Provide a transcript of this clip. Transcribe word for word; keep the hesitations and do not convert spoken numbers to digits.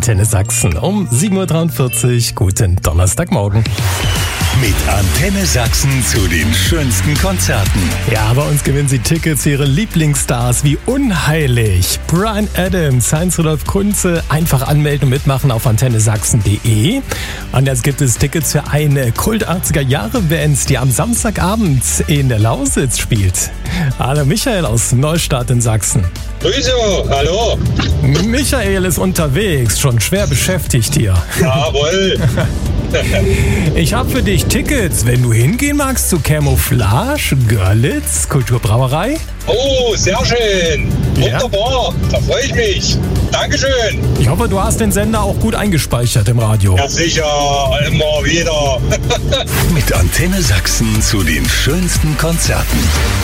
Antenne Sachsen um sieben Uhr dreiundvierzig. Guten Donnerstagmorgen. Mit Antenne Sachsen zu den schönsten Konzerten. Ja, bei uns gewinnen Sie Tickets für Ihre Lieblingsstars wie Unheilig, Bryan Adams, Heinz-Rudolf Kunze. Einfach anmelden und mitmachen auf antenne sachsen punkt de. Und jetzt gibt es Tickets für eine Kult-achtziger-Jahre-Band, die am Samstagabend in der Lausitz spielt. Hallo Michael aus Neustadt in Sachsen. Grüße, hallo. Michael ist unterwegs, schon schwer beschäftigt hier. Jawohl. Ich habe für dich Tickets, wenn du hingehen magst zu Camouflage, Görlitz, Kulturbrauerei. Oh, sehr schön. Wunderbar, ja. Da freue ich mich. Dankeschön. Ich hoffe, du hast den Sender auch gut eingespeichert im Radio. Ja, sicher, immer wieder. Mit Antenne Sachsen zu den schönsten Konzerten.